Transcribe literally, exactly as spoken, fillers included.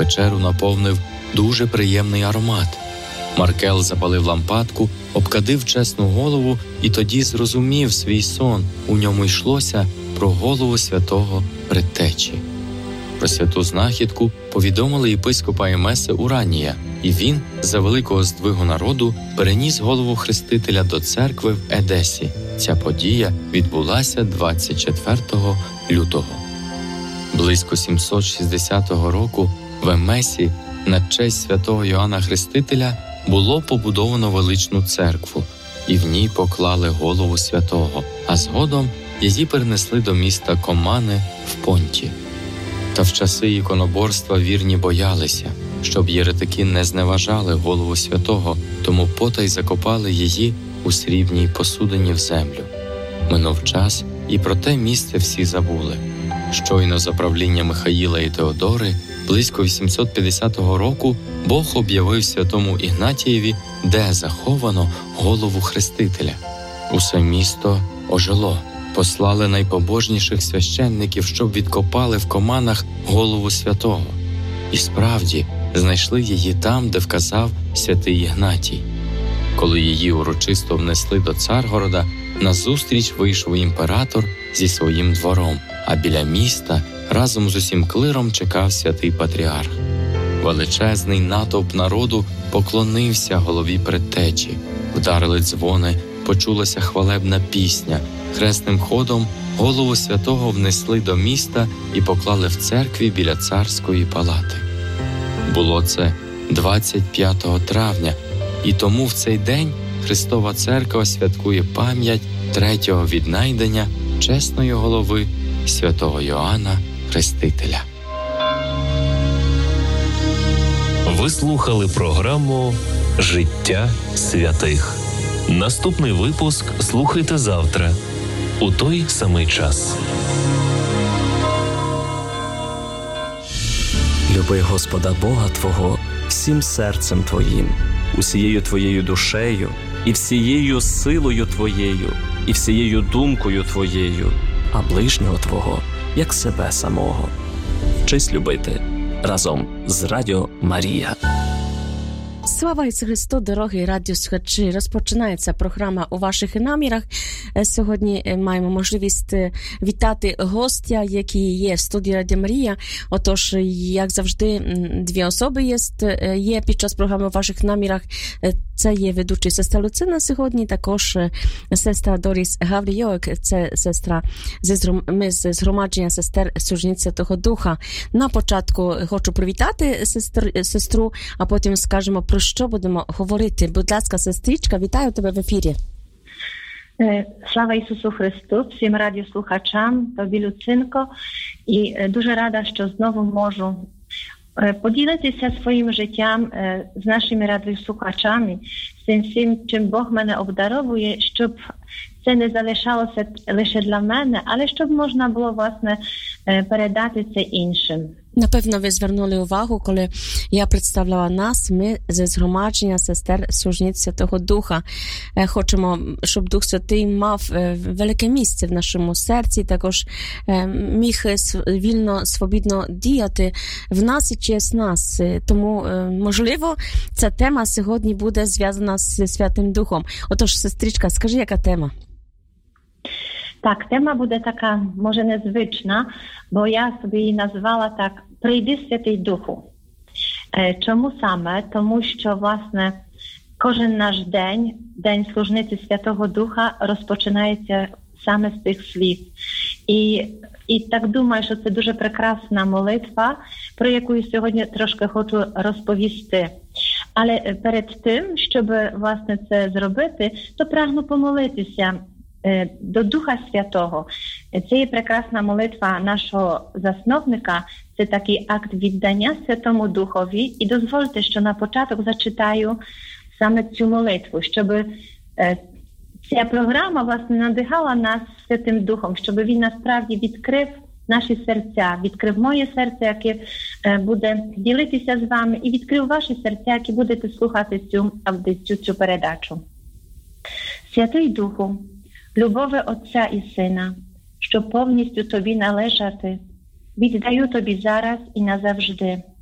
печеру наповнив дуже приємний аромат. Маркел запалив лампадку, обкадив чесну голову і тоді зрозумів свій сон. У ньому йшлося про голову святого Предтечі. Про святу знахідку повідомили єпископа Емеси Уранія, і він, за великого здвигу народу, переніс голову Хрестителя до церкви в Едесі. Ця подія відбулася двадцять четвертого лютого. Близько сімсот шістдесятого року в Емесі на честь святого Йоанна Хрестителя було побудовано величну церкву, і в ній поклали голову святого, а згодом її перенесли до міста Комани в Понті. Та в часи іконоборства вірні боялися, щоб єретики не зневажали голову святого, тому потай закопали її у срібній посудині в землю. Минув час, і про те місце всі забули. Щойно за правління Михаїла і Теодори, близько вісімсот п'ятдесятого року, Бог об'явив святому Ігнатієві, де заховано голову Хрестителя. Усе місто ожило. Послали найпобожніших священників, щоб відкопали в Команах голову святого. І справді, знайшли її там, де вказав святий Ігнатій. Коли її урочисто внесли до Царгорода, назустріч вийшов імператор зі своїм двором, а біля міста разом з усім клиром чекав святий патріарх. Величезний натовп народу поклонився голові Предтечі. Вдарили дзвони, почулася хвалебна пісня. Хресним ходом голову святого внесли до міста і поклали в церкві біля царської палати. Було це двадцять п'ятого травня, і тому в цей день Христова Церква святкує пам'ять третього віднайдення чесної голови святого Йоанна Хрестителя. Ви слухали програму «Життя святих». Наступний випуск слухайте завтра у той самий час. Люби Господа Бога твого всім серцем твоїм, усією твоєю душею, і всією силою твоєю, і всією думкою твоєю, а ближнього твого, як себе самого. Вчись любити разом з Радіо Марія. Слава Ісусу Христу, дорогі радіослухачі! Розпочинається програма «У ваших намірах». Сьогодні маємо можливість вітати гостя, який є в студії Радіо Марія. Отож, як завжди, дві особи є, є під час програми «У ваших намірах». Це є ведучий сестра Люцина сьогодні, також сестра Доріс Гаврійок, це сестра, ми з згромадження сестер Служниць Святого Духа. На початку хочу привітати сестру, сестру, а потім скажемо, про що будемо говорити. Будь ласка, сестричка, вітаю тебе в ефірі. Слава Ісусу Христу, всім радіослухачам, тобі, Люцинко, і дуже рада, що знову можу поділитися своїм життям з нашими радіослухачами, з тим всім, чим Бог мене обдаровує, щоб це не залишалося лише для мене, але щоб можна було, власне, передати це іншим. Напевно, ви звернули увагу, коли я представляла нас, ми зі згромадження сестер Служниць Святого Духа. Хочемо, щоб Дух Святий мав велике місце в нашому серці, також міг вільно, свобідно діяти в нас і через нас. Тому, можливо, ця тема сьогодні буде зв'язана з Святим Духом. Отож, сестричка, скажи, яка тема? Так, тема буде така, може, незвична, бо я собі її назвала так «Прийди, Святий Духу». Чому саме? Тому що, власне, кожен наш день, День Служниці Святого Духа, розпочинається саме з тих слів. І, і так думаю, що це дуже прекрасна молитва, про яку я сьогодні трошки хочу розповісти. Але перед тим, щоб, власне, це зробити, то прагну помолитися до Духа Святого. Це є прекрасна молитва нашого засновника, це такий акт віддання Святому Духові. І дозвольте, що на початок зачитаю саме цю молитву, щоб ця програма, власне, надихала нас Святим Духом, щоб він насправді відкрив наші серця, відкрив моє серце, яке буде ділитися з вами, і відкрив ваші серця, які будете слухати цю аудицію, цю передачу. Святий Духу, любові Отця і Сина, щоб повністю Тобі належати, віддаю Тобі зараз і назавжди.